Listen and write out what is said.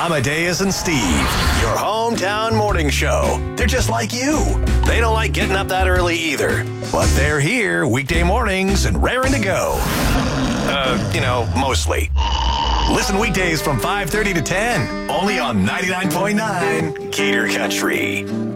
Amadeus and Steve, your hometown morning show. They're just like you. They don't like getting up that early either. But they're here weekday mornings and raring to go. Mostly. Listen weekdays from 5:30 to 10, only on 99.9 Gator Country.